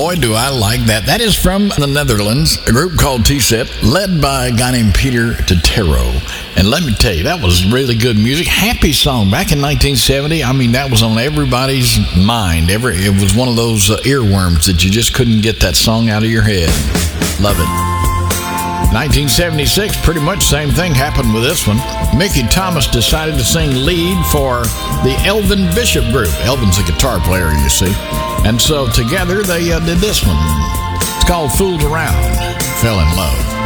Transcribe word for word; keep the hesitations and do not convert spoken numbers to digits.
Boy, do I like that. That is from the Netherlands, a group called T-Set, led by a guy named Peter Totero. And let me tell you, that was really good music. Happy song. Back in nineteen seventy, I mean, that was on everybody's mind. Every, it was one of those uh, earworms that you just couldn't get that song out of your head. Love it. nineteen seventy-six, pretty much same thing happened with this one. Mickey Thomas decided to sing lead for the Elvin Bishop Group. Elvin's a guitar player, you see. And so together they uh, did this one. It's called Fooled Around, Fell in Love.